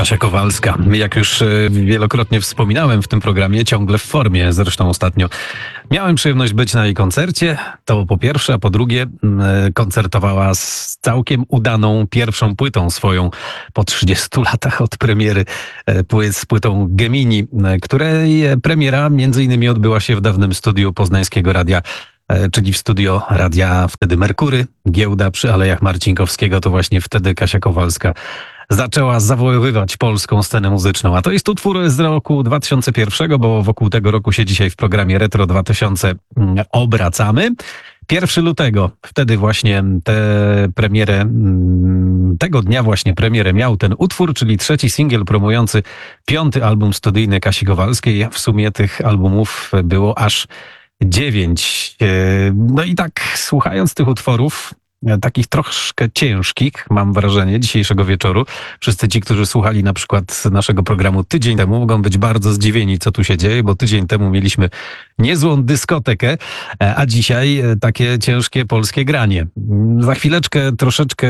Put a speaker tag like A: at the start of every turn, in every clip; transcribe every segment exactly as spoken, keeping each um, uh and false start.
A: Kasia Kowalska. Jak już e, wielokrotnie wspominałem w tym programie, ciągle w formie. Zresztą ostatnio miałem przyjemność być na jej koncercie. To po pierwsze, a po drugie m, e, koncertowała z całkiem udaną pierwszą płytą swoją po trzydziestu latach od premiery e, płyt, z płytą Gemini, e, której premiera między innymi odbyła się w dawnym studiu Poznańskiego Radia, e, czyli w studio Radia wtedy Merkury, Giełda przy Alejach Marcinkowskiego. To właśnie wtedy Kasia Kowalska zaczęła zawoływać polską scenę muzyczną. A to jest utwór z roku dwa tysiące pierwszego, bo wokół tego roku się dzisiaj w programie Retro dwa tysiące obracamy. pierwszego lutego, wtedy właśnie tę premierę, tego dnia właśnie premierę miał ten utwór, czyli trzeci singiel promujący piąty album studyjny Kasi Kowalskiej. W sumie tych albumów było aż dziewięć. No i tak słuchając tych utworów, takich troszkę ciężkich, mam wrażenie, dzisiejszego wieczoru. Wszyscy ci, którzy słuchali na przykład naszego programu tydzień temu, mogą być bardzo zdziwieni, co tu się dzieje, bo tydzień temu mieliśmy niezłą dyskotekę, a dzisiaj takie ciężkie polskie granie. Za chwileczkę troszeczkę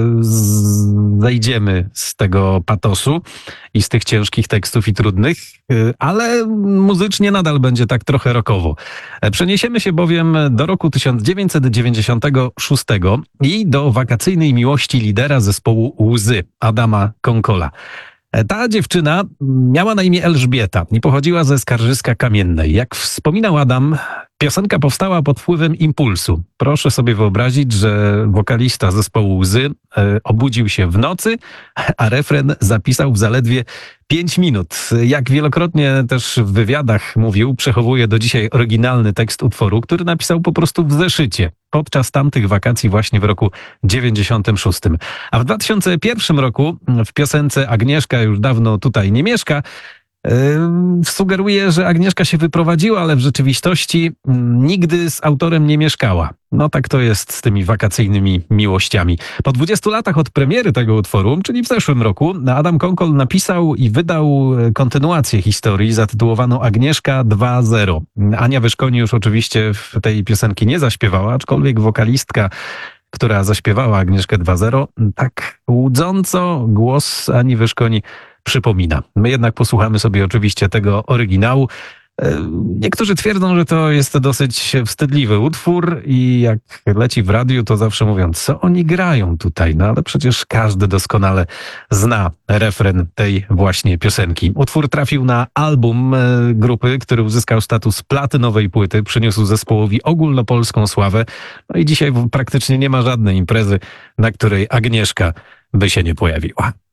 A: zejdziemy z tego patosu i z tych ciężkich tekstów i trudnych, ale muzycznie nadal będzie tak trochę rockowo. Przeniesiemy się bowiem do roku tysiąc dziewięćset dziewięćdziesiątego szóstego i do wakacyjnej miłości lidera zespołu Łzy, Adama Konkola. Ta dziewczyna miała na imię Elżbieta i pochodziła ze Skarżyska Kamiennej. Jak wspominał Adam, piosenka powstała pod wpływem impulsu. Proszę sobie wyobrazić, że wokalista zespołu Łzy e, obudził się w nocy, a refren zapisał w zaledwie pięć minut. Jak wielokrotnie też w wywiadach mówił, przechowuje do dzisiaj oryginalny tekst utworu, który napisał po prostu w zeszycie podczas tamtych wakacji właśnie w roku dziewięćdziesiątym szóstym. A w dwa tysiące pierwszym roku w piosence Agnieszka już dawno tutaj nie mieszka, Yy, sugeruje, że Agnieszka się wyprowadziła, ale w rzeczywistości mm, nigdy z autorem nie mieszkała. No tak to jest z tymi wakacyjnymi miłościami. Po dwudziestu latach od premiery tego utworu, czyli w zeszłym roku, Adam Konkol napisał i wydał kontynuację historii zatytułowaną Agnieszka dwa zero. Ania Wyszkoni już oczywiście w tej piosenki nie zaśpiewała, aczkolwiek wokalistka, która zaśpiewała Agnieszkę dwa zero, tak łudząco głos Ani Wyszkoni przypomina. My jednak posłuchamy sobie oczywiście tego oryginału. Niektórzy twierdzą, że to jest dosyć wstydliwy utwór i jak leci w radiu, to zawsze mówią, co oni grają tutaj, no ale przecież każdy doskonale zna refren tej właśnie piosenki. Utwór trafił na album grupy, który uzyskał status platynowej płyty, przyniósł zespołowi ogólnopolską sławę, no i dzisiaj praktycznie nie ma żadnej imprezy, na której Agnieszka by się nie pojawiła.